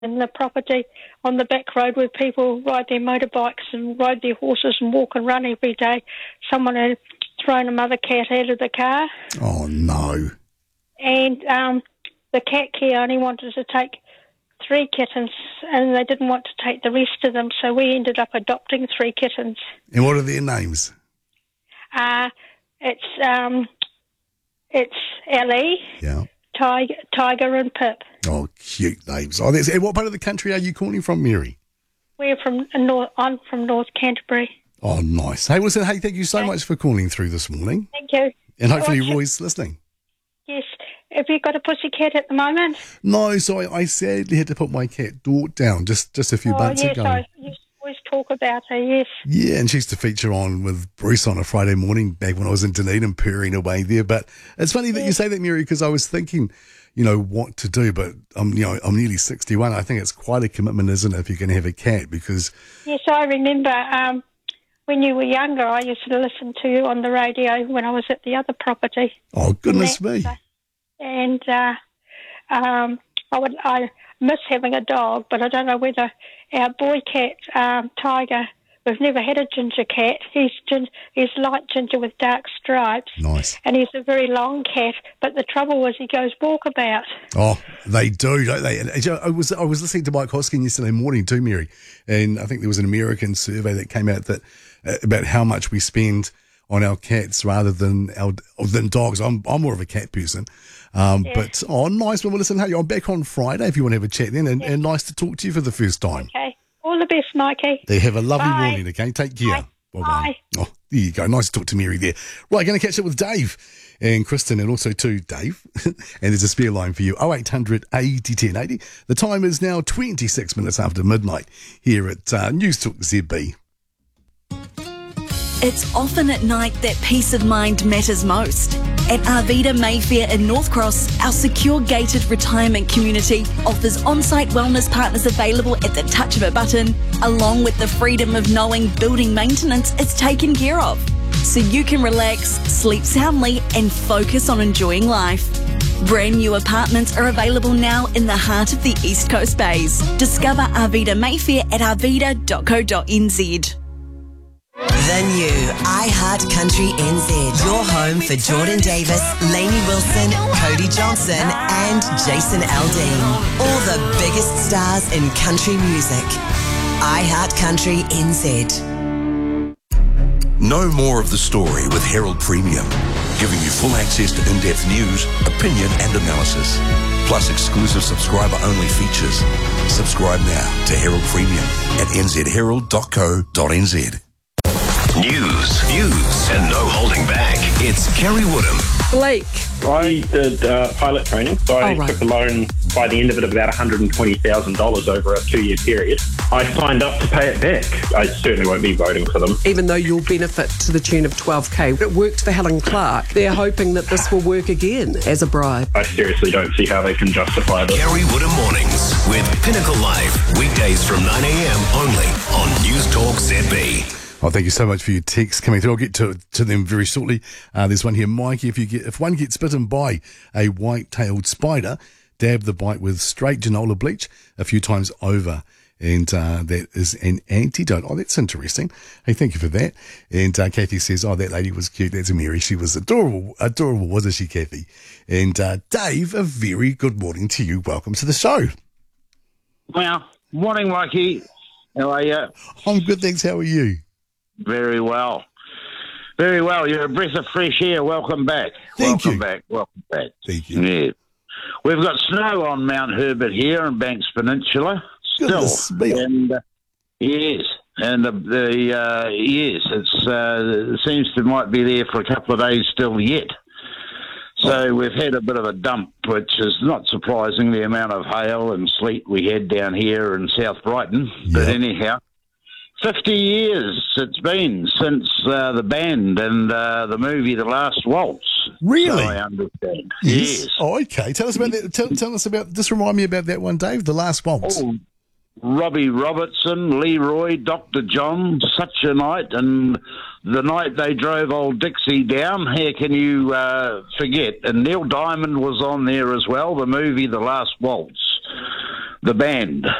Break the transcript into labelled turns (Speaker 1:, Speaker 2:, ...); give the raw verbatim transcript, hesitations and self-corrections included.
Speaker 1: in the property on the back road where people ride their motorbikes and ride their horses and walk and run every day. Someone had thrown a mother cat out of the car.
Speaker 2: Oh, no.
Speaker 1: And um, the cat care only wanted to take three kittens and they didn't want to take the rest of them, so we ended up adopting three kittens.
Speaker 2: And what are their names?
Speaker 1: Uh, it's um, it's Ellie,
Speaker 2: Yeah.
Speaker 1: Tiger, Tiger and Pip.
Speaker 2: Oh, cute names. Oh, that's, and what part of the country are you calling from, Mary?
Speaker 1: We're from North. I'm from North Canterbury.
Speaker 2: Oh, nice. Hey, listen, hey, thank you so
Speaker 1: Okay.
Speaker 2: much for calling through this morning.
Speaker 1: Thank you.
Speaker 2: And hopefully
Speaker 1: What's-
Speaker 2: Roy's listening.
Speaker 1: Yes. Have you got a pussy cat at the moment?
Speaker 2: No, so I, I sadly had to put my cat Dort down just, just a few
Speaker 1: oh,
Speaker 2: months
Speaker 1: yes,
Speaker 2: ago.
Speaker 1: I used to always talk about her, yes.
Speaker 2: Yeah, and she used to feature on with Bruce on a Friday morning back when I was in Dunedin, purring away there. But it's funny that you say that, Mary, because I was thinking, you know, what to do. But I'm, you know, I'm nearly sixty-one. I think it's quite a commitment, isn't it, if you're going to have a cat? Because
Speaker 1: Yes, I remember um, when you were younger, I used to listen to you on the radio when I was at the other property.
Speaker 2: oh goodness
Speaker 1: And
Speaker 2: me,
Speaker 1: that- And uh, um, I would I miss having a dog, but I don't know whether our boy cat um, Tiger. We've never had a ginger cat. He's gin- he's light ginger with dark stripes,
Speaker 2: nice.
Speaker 1: and he's a very long cat. But the trouble was he goes walkabout.
Speaker 2: Oh, they do, don't they? And you know, I was I was listening to Mike Hoskin yesterday morning too, Mary, and I think there was an American survey that came out that uh, about how much we spend on our cats rather than our than dogs. I'm I'm more of a cat person, um,
Speaker 1: Yeah.
Speaker 2: but oh, nice. Well, listen, hey, I'm back on Friday if you want to have a chat then, and, and nice to talk to you for the first time.
Speaker 1: Okay, all the best, Mikey.
Speaker 2: They have a lovely
Speaker 1: Bye.
Speaker 2: morning. Okay, take care.
Speaker 1: Bye.
Speaker 2: Bye-bye. Oh, there you go. Nice to talk to Mary there. Right, going to catch up with Dave and Kristen, and also to Dave. And there's a spare line for you, oh eight hundred eighty ten eighty. The time is now twenty-six minutes after midnight here at uh, News Talk Z B.
Speaker 3: It's often at night that peace of mind matters most. At Arvida Mayfair in North Cross, our secure gated retirement community offers on-site wellness partners available at the touch of a button, along with the freedom of knowing building maintenance is taken care of. So you can relax, sleep soundly and focus on enjoying life. Brand new apartments are available now in the heart of the East Coast Bays. Discover Arvida Mayfair at arvida dot co dot n z.
Speaker 4: The new iHeart Country N Z. Your home for Jordan Davis, Lainey Wilson, Cody Johnson and Jason Aldean. All the biggest stars in country music. iHeart Country N Z.
Speaker 5: Know more of the story with Herald Premium, giving you full access to in-depth news, opinion and analysis, plus exclusive subscriber-only features. Subscribe now to Herald Premium at n z herald dot co dot n z.
Speaker 6: News, views, and no holding back. It's Kerry Woodham.
Speaker 7: Blake.
Speaker 8: I did uh, pilot training, so I
Speaker 7: Oh, right.
Speaker 8: took a loan by the end of it of about one hundred twenty thousand dollars over a two-year period. I signed up to pay it back. I certainly won't be voting for them.
Speaker 7: Even though you'll benefit to the tune of twelve K, it worked for Helen Clark. They're hoping that this will work again as a bribe.
Speaker 8: I seriously don't see how they can justify this.
Speaker 6: Kerry Woodham Mornings with Pinnacle Live. Weekdays from nine a.m. only on News Talk Z B.
Speaker 2: Oh, thank you so much for your texts coming through. I'll get to to them very shortly. Uh, there's one here, Mikey. If you get if one gets bitten by a white-tailed spider, dab the bite with straight Genola bleach a few times over, and uh, that is an antidote. Oh, that's interesting. Hey, thank you for that. And uh, Kathy says, "Oh, that lady was cute. That's Mary. She was adorable, adorable, wasn't she, Kathy?" And uh, Dave, a very good morning to you. Welcome to the show.
Speaker 9: Well, morning, Mikey. How are you?
Speaker 2: I'm good, thanks. How are you?
Speaker 9: Very well. Very well. You're a breath of fresh air. Welcome back.
Speaker 2: Thank
Speaker 9: Welcome
Speaker 2: you.
Speaker 9: back. Welcome back.
Speaker 2: Thank you.
Speaker 9: Yeah. We've got snow on Mount Herbert here in Banks Peninsula. Still.
Speaker 2: Goodness me.
Speaker 9: And, uh, yes. And the, the uh, yes, it's uh, it seems to might be there for a couple of days still yet. So we've had a bit of a dump, which is not surprising, the amount of hail and sleet we had down here in South Brighton. But
Speaker 2: Yep.
Speaker 9: anyhow, fifty years it's been since uh, the band and uh, the movie The Last Waltz.
Speaker 2: Really?
Speaker 9: So I understand.
Speaker 2: Yes.
Speaker 9: Yes.
Speaker 2: Oh, okay. Tell us about that. Tell, tell us about. Just remind me about that one, Dave. The Last Waltz.
Speaker 9: Oh, Robbie Robertson, Leroy, Doctor John, Such a Night, and the night they drove old Dixie down. How can you uh, forget? And Neil Diamond was on there as well. The movie The Last Waltz. the band.